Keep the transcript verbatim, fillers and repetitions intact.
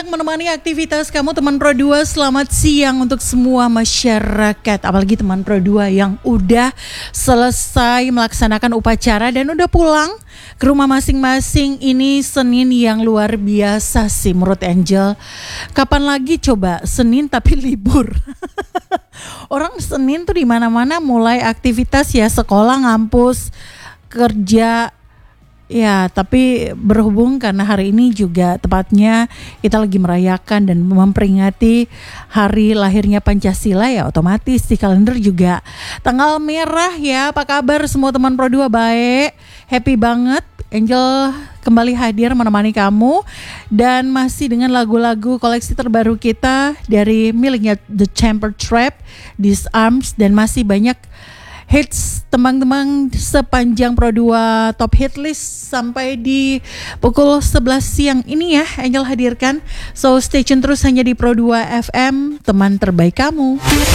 yang menemani aktivitas kamu teman Pro dua. Selamat siang untuk semua masyarakat, apalagi teman Pro dua yang udah selesai melaksanakan upacara dan udah pulang ke rumah masing-masing. Ini Senin yang luar biasa sih menurut Angel. Kapan lagi coba Senin tapi libur? Orang Senin tuh di mana-mana mulai aktivitas ya, sekolah, ngampus, kerja. Ya, tapi berhubung karena hari ini juga tepatnya kita lagi merayakan dan memperingati hari lahirnya Pancasila, ya otomatis di kalender juga tanggal merah ya. Apa kabar semua teman Pro dua? Baik, happy banget. Angel kembali hadir menemani kamu dan masih dengan lagu-lagu koleksi terbaru kita dari miliknya The Chamber Trap, Disarms, dan masih banyak hits teman-teman sepanjang Pro dua Top Hit List sampai di pukul sebelas siang ini ya Angel hadirkan. So stay tune terus hanya di Pro dua F M, teman terbaik kamu.